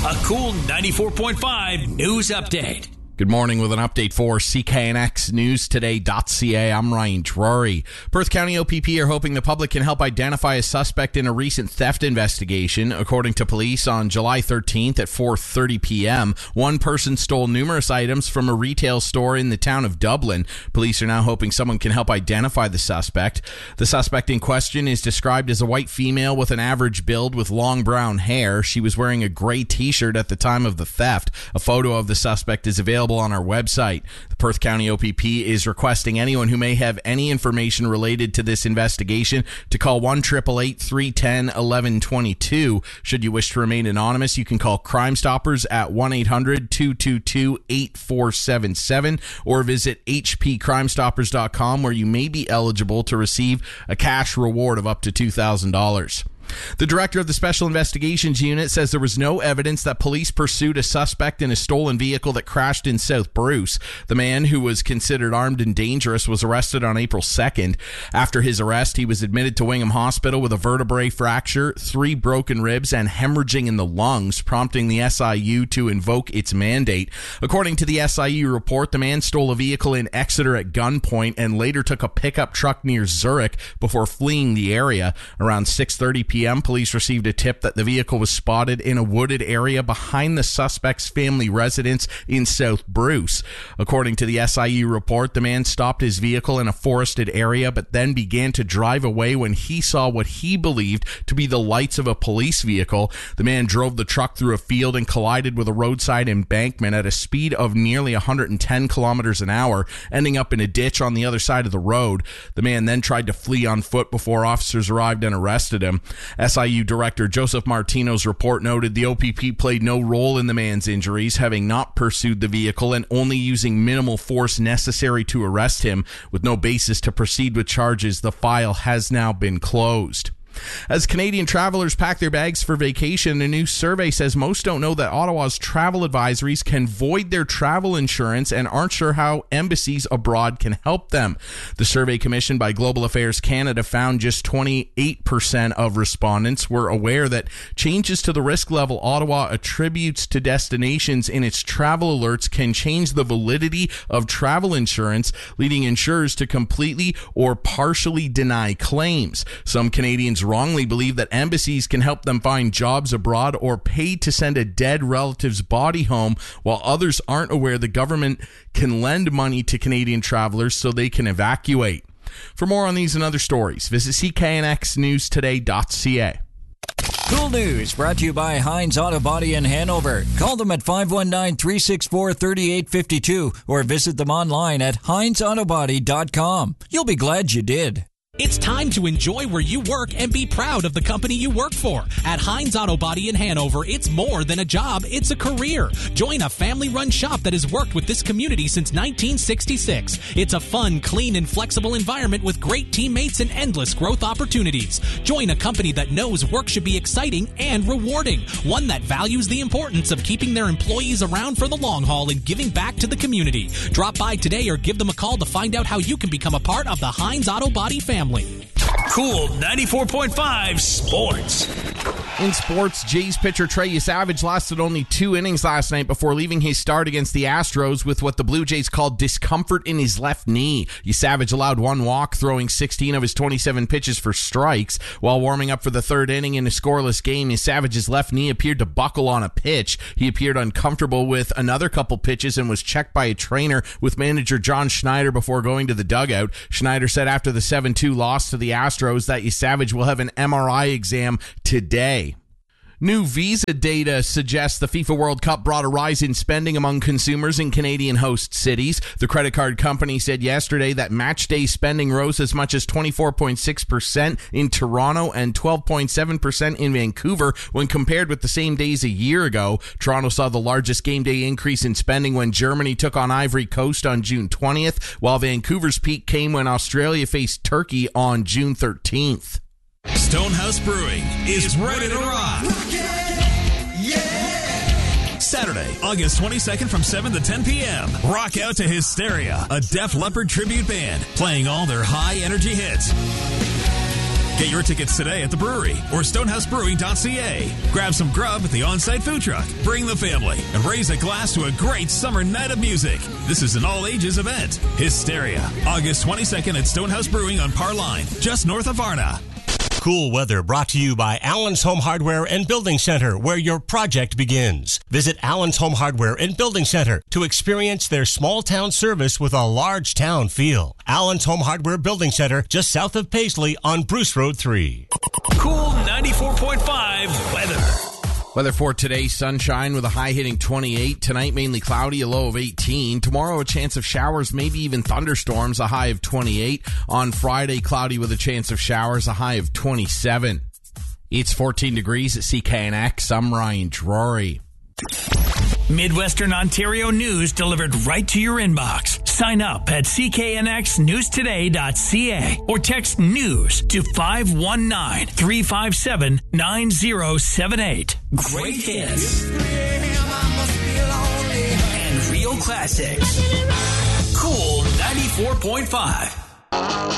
A cool 94.5 news update. Good morning with an update for CKNXNewsToday.ca. I'm Ryan Drury. Perth County OPP are hoping the public can help identify a suspect in a recent theft investigation. According to police, on July 13th at 4:30 p.m., one person stole numerous items from a retail store in the town of Dublin. Police are now hoping someone can help identify the suspect. The suspect in question is described as a white female with an average build with long brown hair. She was wearing a gray t-shirt at the time of the theft. A photo of the suspect is available on our website. The Perth County OPP is requesting anyone who may have any information related to this investigation to call 1-888-310-1122. Should you wish to remain anonymous, you can call Crime Stoppers at 1-800-222-8477 or visit hpcrimestoppers.com, where you may be eligible to receive a cash reward of up to $2,000. The director of the Special Investigations Unit says there was no evidence that police pursued a suspect in a stolen vehicle that crashed in South Bruce. The man, who was considered armed and dangerous, was arrested on April 2nd. After his arrest, he was admitted to Wingham Hospital with a vertebrae fracture, 3 broken ribs, and hemorrhaging in the lungs, prompting the SIU to invoke its mandate. According to the SIU report, the man stole a vehicle in Exeter at gunpoint and later took a pickup truck near Zurich before fleeing the area. Around 6:30 p.m., police received a tip that the vehicle was spotted in a wooded area behind the suspect's family residence in South Bruce. According to the SIU report, the man stopped his vehicle in a forested area but then began to drive away when he saw what he believed to be the lights of a police vehicle. The man drove the truck through a field and collided with a roadside embankment at a speed of nearly 110 kilometers an hour, ending up in a ditch on the other side of the road. The man then tried to flee on foot before officers arrived and arrested him. SIU Director Joseph Martino's report noted the OPP played no role in the man's injuries, having not pursued the vehicle and only using minimal force necessary to arrest him. With no basis to proceed with charges, the file has now been closed. As Canadian travelers pack their bags for vacation, a new survey says most don't know that Ottawa's travel advisories can void their travel insurance and aren't sure how embassies abroad can help them. The survey commissioned by Global Affairs Canada found just 28% of respondents were aware that changes to the risk level Ottawa attributes to destinations in its travel alerts can change the validity of travel insurance, leading insurers to completely or partially deny claims. Some Canadians wrongly believe that embassies can help them find jobs abroad or pay to send a dead relative's body home, while others aren't aware the government can lend money to Canadian travelers so they can evacuate. For more on these and other stories, visit CKNXNewsToday.ca. Cool News brought to you by Heinz Auto Body in Hanover. Call them at 519-364-3852 or visit them online at HeinzAutoBody.com. You'll be glad you did. It's time to enjoy where you work and be proud of the company you work for. At Heinz Auto Body in Hanover, it's more than a job, it's a career. Join a family-run shop that has worked with this community since 1966. It's a fun, clean, and flexible environment with great teammates and endless growth opportunities. Join a company that knows work should be exciting and rewarding. One that values the importance of keeping their employees around for the long haul and giving back to the community. Drop by today or give them a call to find out how you can become a part of the Heinz Auto Body family. Cool 94.5 Sports. In sports, Jays pitcher Trey Yesavage lasted only 2 innings last night before leaving his start against the Astros with what the Blue Jays called discomfort in his left knee. Yesavage allowed 1 walk, throwing 16 of his 27 pitches for strikes. While warming up for the 3rd inning in a scoreless game, Yesavage's left knee appeared to buckle on a pitch. He appeared uncomfortable with another couple pitches and was checked by a trainer with manager John Schneider before going to the dugout. Schneider said after the 7-2 loss to the Astros that Yesavage will have an MRI exam today. New visa data suggests the FIFA World Cup brought a rise in spending among consumers in Canadian host cities. The credit card company said yesterday that match day spending rose as much as 24.6% in Toronto and 12.7% in Vancouver when compared with the same days a year ago. Toronto saw the largest game day increase in spending when Germany took on Ivory Coast on June 20th, while Vancouver's peak came when Australia faced Turkey on June 13th. Stonehouse Brewing is ready to rock. Saturday, August 22nd from 7 to 10 p.m. Rock out to Hysteria, a Def Leppard tribute band, playing all their high-energy hits. Get your tickets today at the brewery or stonehousebrewing.ca. Grab some grub at the on-site food truck. Bring the family and raise a glass to a great summer night of music. This is an all-ages event. Hysteria, August 22nd at Stonehouse Brewing on Par Line, just north of Varna. Cool weather brought to you by Allen's Home Hardware and Building Center, where your project begins. Visit Allen's Home Hardware and Building Center to experience their small town service with a large town feel. Allen's Home Hardware Building Center, just south of Paisley on Bruce Road 3. Cool 94.5 weather. Weather for today, sunshine with a high hitting 28. Tonight, mainly cloudy, a low of 18. Tomorrow, a chance of showers, maybe even thunderstorms, a high of 28. On Friday, cloudy with a chance of showers, a high of 27. It's 14 degrees at CKNX. I'm Ryan Drury. Midwestern Ontario news delivered right to your inbox. Sign up at cknxnewstoday.ca or text news to 519-357-9078. Great hits and real classics. Cool 94.5.